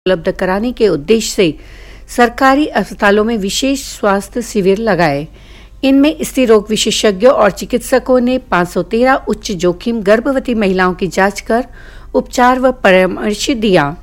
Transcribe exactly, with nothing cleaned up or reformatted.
उपलब्ध कराने के उद्देश्य से सरकारी अस्पतालों में विशेष स्वास्थ्य शिविर लगाए। इनमें स्त्री रोग विशेषज्ञों और चिकित्सकों ने पाँच सौ तेरह उच्च जोखिम गर्भवती महिलाओं की जांच कर उपचार व परामर्श दिया।